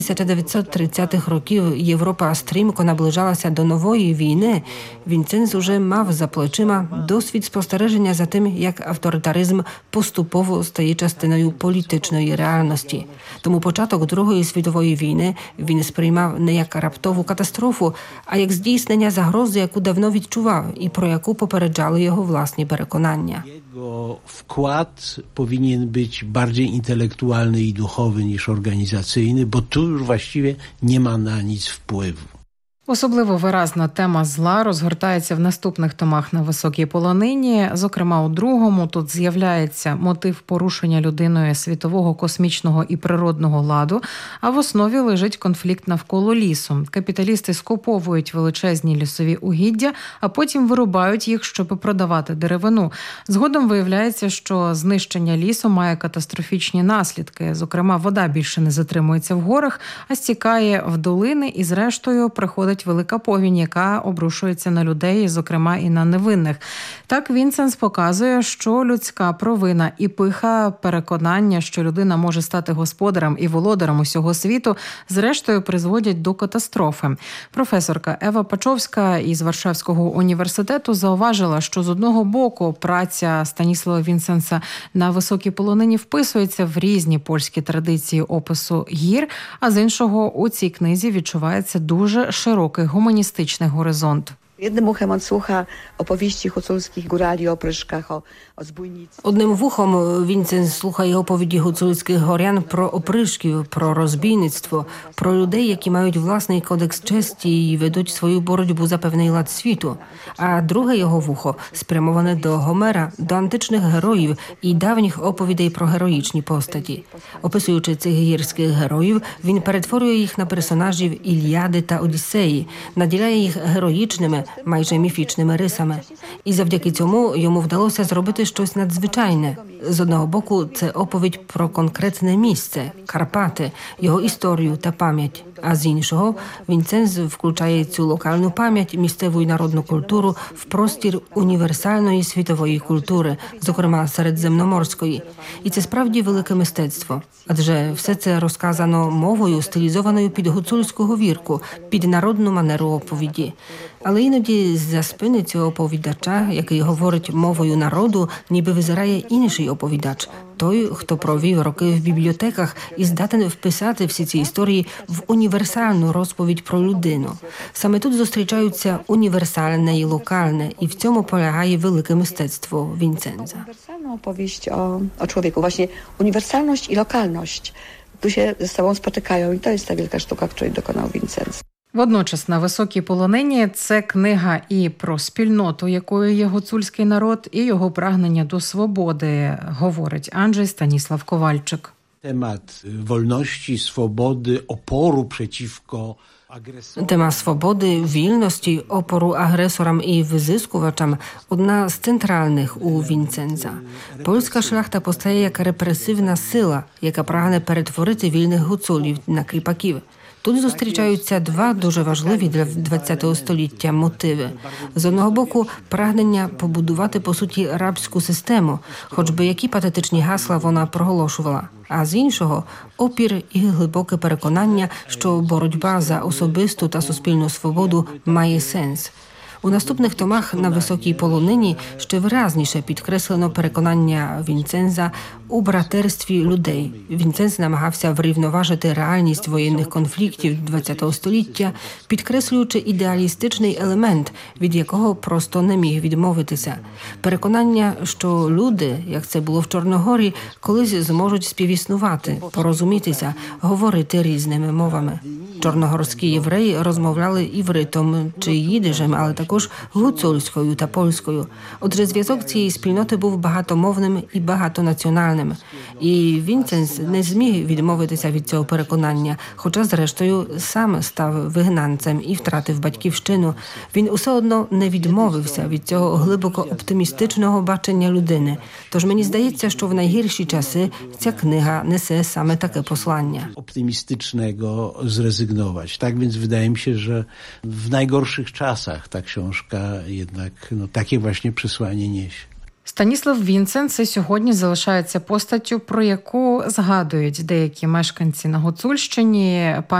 1930-х років Європа стрімко наближалася до нової війни, Вінченц уже мав за плечима досвід спостереження за тим, як авторитаризм поступово стає частиною політичної реальності. Тому початок Другої світової війни він сприймав не як раптову катастрофу, а як здійснення загрози, яку давно відчував і про яку попереджали його власні переконання. Jego wkład powinien być bardziej intelektualny i duchowy niż organizacyjny, bo tu już właściwie nie ma na nic wpływu. Особливо виразна тема зла розгортається в наступних томах на високій полонині. Зокрема, у другому тут з'являється мотив порушення людиною світового космічного і природного ладу, а в основі лежить конфлікт навколо лісу. Капіталісти скуповують величезні лісові угіддя, а потім вирубають їх, щоб продавати деревину. Згодом виявляється, що знищення лісу має катастрофічні наслідки. Зокрема, вода більше не затримується в горах, а стікає в долини і зрештою приходить велика повінь, яка обрушується на людей, зокрема і на невинних. Так Вінченц показує, що людська провина і пиха, переконання, що людина може стати господарем і володарем усього світу, зрештою призводять до катастрофи. Професорка Ева Пачовська із Варшавського університету зауважила, що з одного боку праця Станіслава Вінченца на високій полонині вписується в різні польські традиції опису гір, а з іншого у цій книзі відчувається дуже широкий гуманістичний горизонт. Jednym uchem on słucha opowieści huculskich górali o pryszkach, o zbójnictwie. Одним вухом Вінченц слухає оповіді гуцульських горян про опришків, про розбійництво, про людей, які мають власний кодекс честі і ведуть свою боротьбу за певний лад світу. А друге його вухо спрямоване до Гомера, до античних героїв і давніх оповідей про героїчні постаті. Описуючи цих гірських героїв, він перетворює їх на персонажів Іліади та Одіссеї, наділяє їх героїчними, майже міфічними рисами. І завдяки цьому йому вдалося зробити щось надзвичайне. З одного боку, це оповідь про конкретне місце – Карпати, його історію та пам'ять. А з іншого, Вінченц включає цю локальну пам'ять, місцеву і народну культуру в простір універсальної світової культури, зокрема середземноморської. І це справді велике мистецтво. Адже все це розказано мовою, стилізованою під гуцульську говірку, під народну манеру оповіді. Але іноді з-за спини цього оповідача, який говорить мовою народу, ніби визирає інший оповідач. Той, хто провів роки в бібліотеках і здатен вписати всі ці історії в універсальну розповідь про людину. Саме тут зустрічаються універсальне і локальне, і в цьому полягає велике мистецтво Вінченца. Uniwersalną opowieść o człowieku. Właśnie uniwersalność i lokalność tu się ze sobą spotykają i to jest ta wielka sztuka, której dokonał Wíncenc. Водночас на високій полонині це книга і про спільноту, якою є гуцульський народ, і його прагнення до свободи, говорить Анджей Станіслав Ковальчик. Temat wolności, swobody, oporu przeciwko agresorowi. Тема свободи, вільності, опору агресорам і визискувачам – одна з центральних у Вінченца. Польська шляхта постає як репресивна сила, яка прагне перетворити вільних гуцулів на кріпаків. Тут зустрічаються два дуже важливі для ХХ століття мотиви. З одного боку, прагнення побудувати, по суті, рабську систему, хоч би які патетичні гасла вона проголошувала. А з іншого – опір і глибоке переконання, що боротьба за особисту та суспільну свободу має сенс. У наступних томах на високій полонині ще виразніше підкреслено переконання Вінченца у братерстві людей. Вінченц намагався врівноважити реальність воєнних конфліктів ХХ століття, підкреслюючи ідеалістичний елемент, від якого просто не міг відмовитися. Переконання, що люди, як це було в Чорногорі, колись зможуть співіснувати, порозумітися, говорити різними мовами. Чорногорські євреї розмовляли івритом чи їдишем, але також гуцульською та польською. Отже, зв'язок цієї спільноти був багатомовним і багатонаціональним. І Вінченц не зміг відмовитися від цього переконання, хоча, зрештою, сам став вигнанцем і втратив батьківщину. Він усе одно не відмовився від цього глибоко оптимістичного бачення людини. Тож мені здається, що в найгірші часи ця книга несе саме таке послання. Optymistycznego zrezygnować. Tak więc wydaje mi się, że w najgorszych czasach ta książka jednak takie właśnie przesłanie niesie. Станіслав Вінценц сьогодні залишається постаттю, про яку згадують деякі мешканці на Гуцульщині.